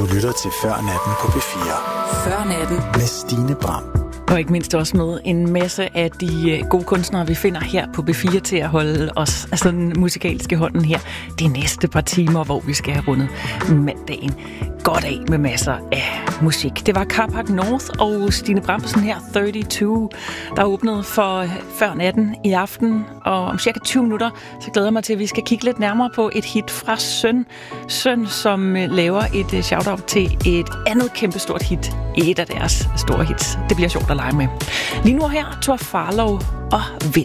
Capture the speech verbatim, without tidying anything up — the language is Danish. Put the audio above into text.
Du lytter til Før Natten på P fire. Før Natten med Stine Bram. Og ikke mindst også med en masse af de gode kunstnere, vi finder her på B fire til at holde os altså den musikalske hånden her de næste par timer, hvor vi skal have rundet mandagen godt af med masser af musik. Det var Carpark North og Stine Bramsen her, treogtyve, der åbnede for Før Natten i aften. Og om cirka tyve minutter, så glæder jeg mig til, at vi skal kigge lidt nærmere på et hit fra Søn. Søn, som laver et shout-out til et andet kæmpestort hit. Et af deres store hits. Det bliver sjovt at lege med. Lige nu her, Tor Farlov og Vind.